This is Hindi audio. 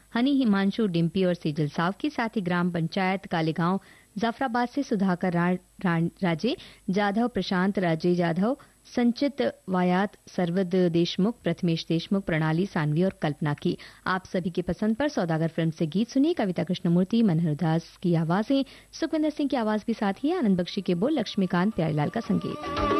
हनी, हिमांशु, डिम्पी और सेजल सावकी, साथ ही ग्राम पंचायत कालेगांव जाफराबाद से सुधाकर राजे जाधव, प्रशांत राजे जाधव, संचित वायात, सरवद देशमुख, प्रथमेश देशमुख, प्रणाली सानवी और कल्पना की। आप सभी की पसंद पर सौदागर फिल्म से गीत सुनिए। कविता कृष्णमूर्ति, मनोहर दास की आवाजें, सुखविंदर सिंह की आवाज भी साथ ही, आनंद बख्शी के बोल, लक्ष्मीकांत प्यारीलाल का संगीत।